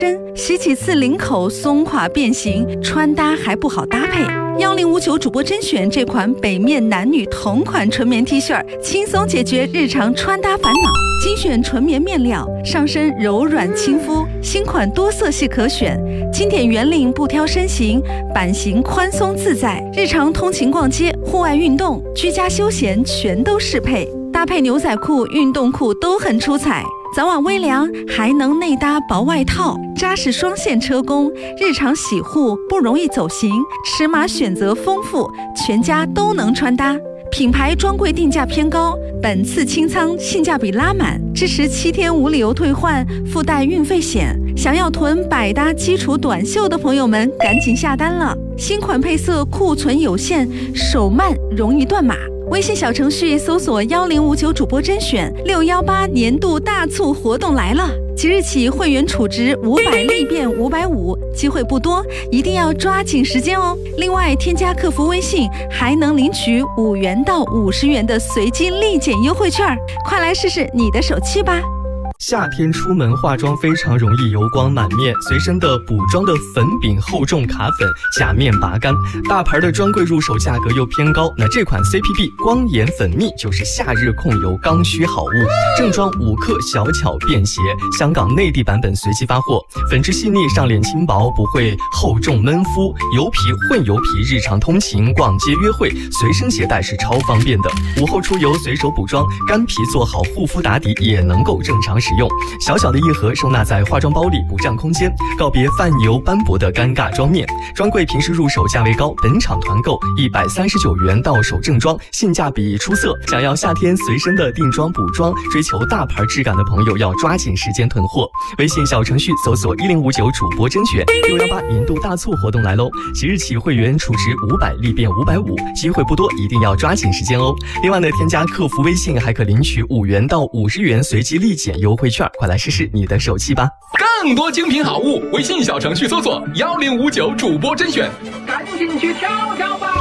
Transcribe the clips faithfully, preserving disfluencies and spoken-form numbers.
洗几次领口松垮变形，穿搭还不好搭配。幺零五九主播甄选这款北面男女同款纯棉 T 恤，轻松解决日常穿搭烦恼。精选纯棉面料，上身柔软亲肤，新款多色系可选。经典圆领不挑身形，版型宽松自在，日常通勤逛街、户外运动、居家休闲全都适配。搭配牛仔裤、运动裤都很出彩。早晚微凉，还能内搭薄外套，扎实双线车工，日常洗护不容易走形，尺码选择丰富，全家都能穿搭。品牌专柜定价偏高，本次清仓性价比拉满，支持七天无理由退换，附带运费险。想要囤百搭基础短袖的朋友们，赶紧下单了！新款配色库存有限，手慢容易断码。微信小程序搜索幺零五九主播甄选，六幺八年度大促活动来了！即日起会员储值五百立变五百五，机会不多，一定要抓紧时间哦！另外，添加客服微信还能领取五元到五十元的随机立减优惠券，快来试试你的手气吧！ 夏天出门化妆非常容易油光满面，随身的补妆的粉饼厚重卡粉，假面拔干，大牌的专柜入手价格又偏高，那这款 C P B 光眼粉蜜就是夏日控油刚需好物，正装五克，小巧便携，香港内地版本随机发货，粉质细腻，上脸轻薄，不会厚重闷肤，油皮混油皮，日常通勤、逛街、约会随身携带是超方便的，午后出游随手补妆，干皮做好护肤打底也能够正常使用。小小的一盒收纳在化妆包里，不占空间，告别泛油斑驳的尴尬妆面。专柜平时入手价位高，本场团购一百三十九元到手正装，性价比出色。想要夏天随身的定妆补妆，追求大牌质感的朋友要抓紧时间囤货。微信小程序搜索一零五九主播甄选，六幺八年度大促活动来喽！即日起会员储值五百立变五百五，机会不多，一定要抓紧时间哦。另外呢，添加客服微信还可领取五元到五十元随机立减优惠券，快来试试你的手气吧！ 更多精品好物，微信小程序搜索幺零五九主播甄选，赶紧去挑挑吧！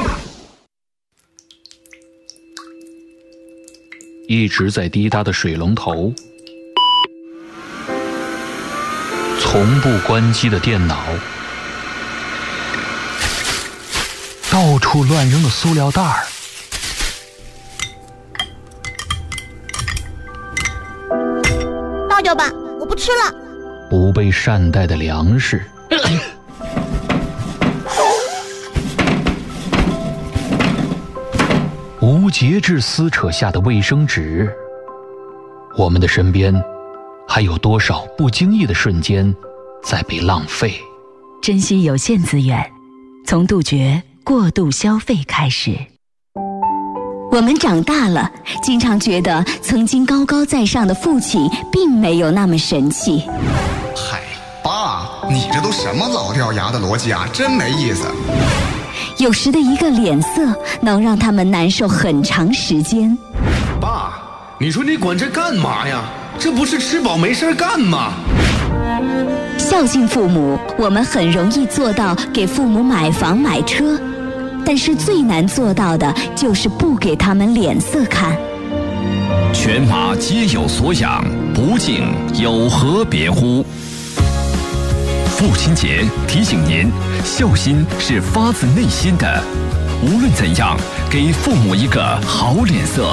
一直在滴答的水龙头，从不关机的电脑，到处乱扔的塑料袋儿， 倒掉吧，我不吃了。 不被善待的粮食，无节制撕扯下的卫生纸，我们的身边还有多少不经意的瞬间在被浪费？ 珍惜有限资源，从杜绝过度消费开始。 我们长大了，经常觉得曾经高高在上的父亲并没有那么神气。 嗨，爸，你这都什么老掉牙的逻辑啊，真没意思。 有时的一个脸色能让他们难受很长时间。 爸，你说你管这干嘛呀？这不是吃饱没事干吗？ 孝敬父母，我们很容易做到给父母买房买车，但是最难做到的就是不给他们脸色看。 犬马皆有所养，不敬有何别乎？父亲节提醒您，孝心是发自内心的，无论怎样，给父母一个好脸色。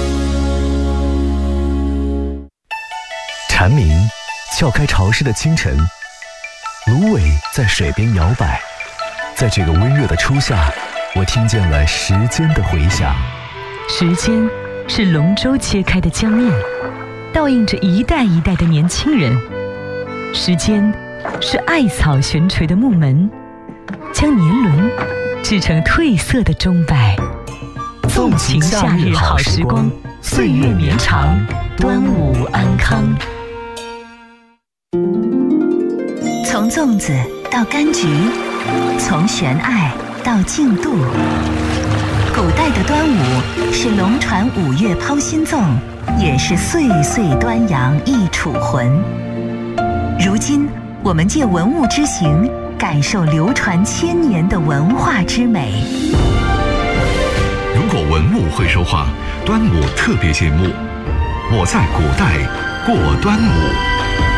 蝉鸣撬开潮湿的清晨，芦苇在水边摇摆，在这个温热的初夏，我听见了时间的回响。 时间是龙舟切开的江面，倒映着一代一代的年轻人。时间是艾草悬垂的木门，将年轮制成褪色的钟摆。纵情夏日好时光，岁月绵长，端午安康。从粽子到柑橘，从悬爱到竞渡。古代的端午是龙船五月抛新粽，也是岁岁端阳忆楚魂。如今我们借文物之行，感受流传千年的文化之美。 如果文物会说话，端午特别节目，我在古代过端午。